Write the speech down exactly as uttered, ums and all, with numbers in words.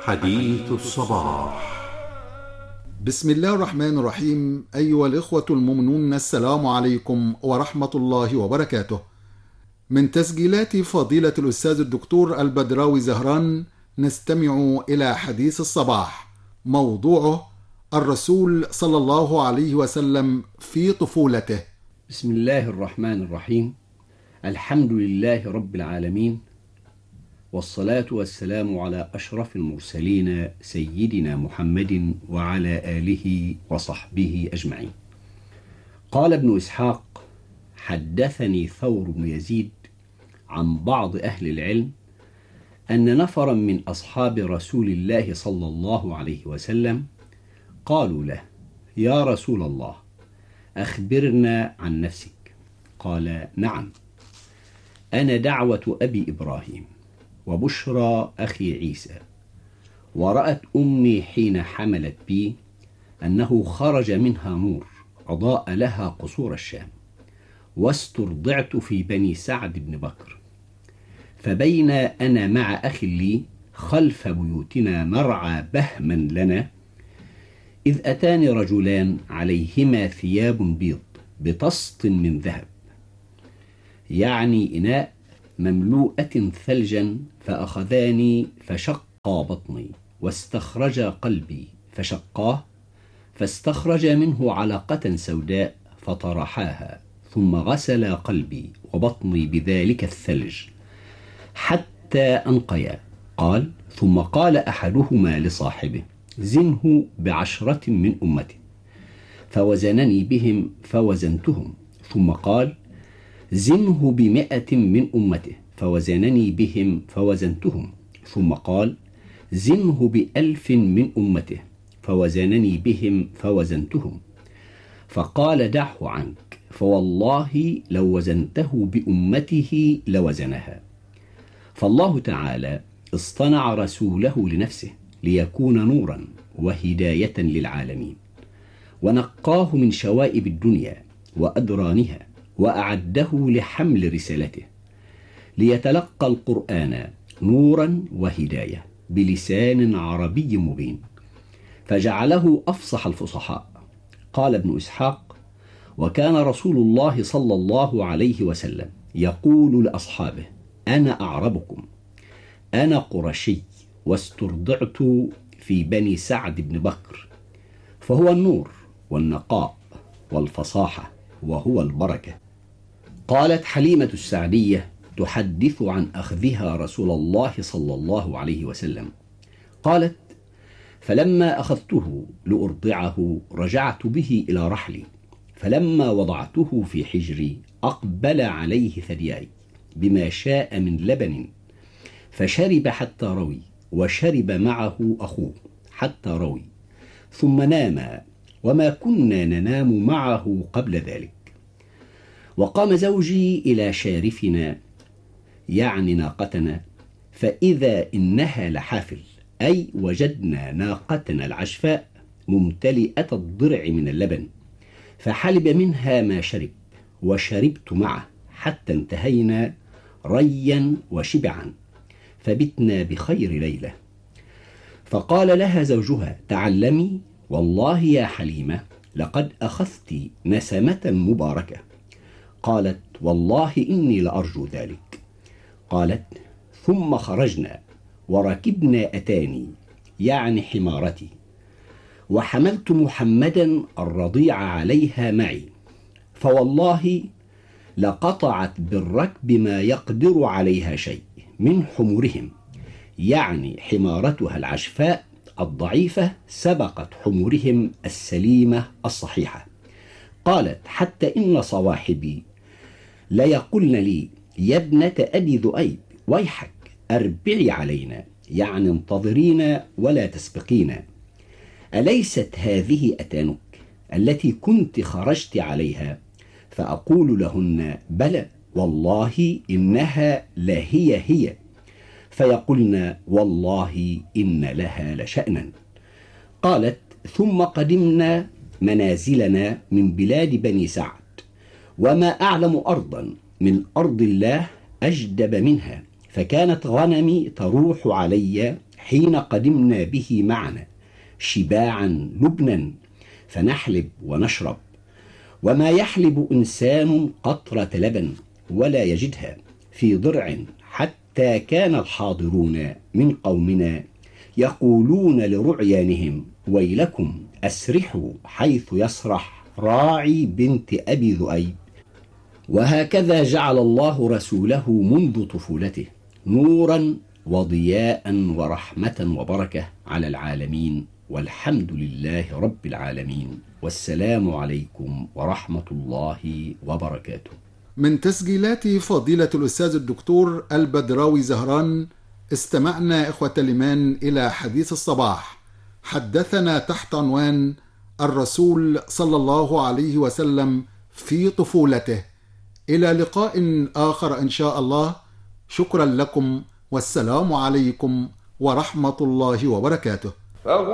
حديث الصباح. بسم الله الرحمن الرحيم. أيها الإخوة المؤمنون، السلام عليكم ورحمة الله وبركاته. من تسجيلات فضيلة الأستاذ الدكتور البدراوي زهران نستمع إلى حديث الصباح، موضوعه الرسول صلى الله عليه وسلم في طفولته. بسم الله الرحمن الرحيم. الحمد لله رب العالمين، والصلاة والسلام على أشرف المرسلين سيدنا محمد وعلى آله وصحبه أجمعين. قال ابن إسحاق: حدثني ثور بن يزيد عن بعض أهل العلم أن نفرا من أصحاب رسول الله صلى الله عليه وسلم قالوا له: يا رسول الله، أخبرنا عن نفسك. قال: نعم، أنا دعوة أبي إبراهيم وبشرى أخي عيسى. ورأت أمي حين حملت بي أنه خرج منها نور أضاء لها قصور الشام، واسترضعت في بني سعد بن بكر، فبين أنا مع أخي لي خلف بيوتنا نرعى بهما لنا، إذ أتاني رجلان عليهما ثياب بيض بطست من ذهب، يعني إناء مملوءة ثلجا، فأخذاني فشقا بطني واستخرجا قلبي فشقاه، فاستخرج منه علقة سوداء فطرحاها، ثم غسلا قلبي وبطني بذلك الثلج حتى أنقيا. قال: ثم قال أحدهما لصاحبه: زنه بعشرة من أمته، فوزنني بهم فوزنتهم. ثم قال: زنه بمئة من أمته، فوزنني بهم فوزنتهم. ثم قال: زنه بألف من أمته، فوزنني بهم فوزنتهم. فقال: دعه عنك، فوالله لو وزنته بأمته لوزنها. فالله تعالى اصطنع رسوله لنفسه ليكون نورا وهداية للعالمين، ونقاه من شوائب الدنيا وأدرانها، وأعده لحمل رسالته، ليتلقى القرآن نورا وهداية بلسان عربي مبين، فجعله أفصح الفصحاء. قال ابن إسحاق: وكان رسول الله صلى الله عليه وسلم يقول لأصحابه: أنا أعربكم، أنا قرشي، واسترضعت في بني سعد بن بكر، فهو النور والنقاء والفصاحة، وهو البركة. قالت حليمة السعدية تحدث عن أخذها رسول الله صلى الله عليه وسلم، قالت: فلما أخذته لأرضعه رجعت به إلى رحلي، فلما وضعته في حجري أقبل عليه ثدياي بما شاء من لبن، فشرب حتى روي، وشرب معه أخوه حتى روي، ثم ناما، وما كنا ننام معه قبل ذلك. وقام زوجي إلى شارفنا، يعني ناقتنا، فإذا إنها لحافل، أي وجدنا ناقتنا العشفاء ممتلئة الضرع من اللبن، فحلب منها ما شرب، وشربت معه حتى انتهينا ريا وشبعا، فبتنا بخير ليلة. فقال لها زوجها: تعلمي، والله يا حليمة لقد أخذت نسمة مباركة. قالت: والله إني لأرجو ذلك. قالت: ثم خرجنا وركبنا أتاني، يعني حمارتي، وحملت محمدا الرضيع عليها معي، فوالله لقطعت بالركب ما يقدر عليها شيء من حمرهم، يعني حمارتها العشفاء الضعيفة سبقت حمرهم السليمة الصحيحة. قالت: حتى إن صواحبي ليقولن لي: يا ابنة أبي ذؤيب، ويحك أربعي علينا، يعني انتظرينا ولا تسبقينا، أليست هذه أتانك التي كنت خرجت عليها؟ فأقول لهن: بلى، والله إنها لهي هي، فيقولن: والله إن لها لشأنا. قالت: ثم قدمنا منازلنا من بلاد بني سعد، وما أعلم أرضا من أرض الله أجدب منها، فكانت غنمي تروح علي حين قدمنا به معنا شباعا لبنا فنحلب ونشرب، وما يحلب إنسان قطرة لبن ولا يجدها في ضرع، حتى كان الحاضرون من قومنا يقولون لرعيانهم: ويلكم أسرحوا حيث يسرح راعي بنت أبي ذؤيب. وهكذا جعل الله رسوله منذ طفولته نورا وضياء ورحمة وبركة على العالمين، والحمد لله رب العالمين، والسلام عليكم ورحمة الله وبركاته. من تسجيلات فضيلة الأستاذ الدكتور البدراوي زهران استمعنا إخوة الإيمان إلى حديث الصباح، حدثنا تحت عنوان الرسول صلى الله عليه وسلم في طفولته. إلى لقاء آخر إن شاء الله. شكرا لكم، والسلام عليكم ورحمة الله وبركاته.